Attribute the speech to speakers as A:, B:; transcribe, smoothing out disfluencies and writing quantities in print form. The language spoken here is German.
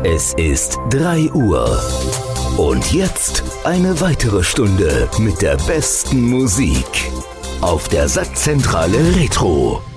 A: Es ist 3 Uhr. Und jetzt eine weitere Stunde mit der besten Musik auf der Satzzentrale Retro.